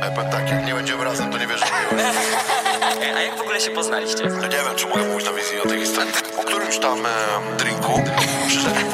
Ja powiem tak, jak nie będziemy razem, to nie wierzę w miłość. A jak w ogóle się poznaliście? No nie wiem, czy mogę mówić na wizji o tej historii. Po którymś tam drinku przyszedł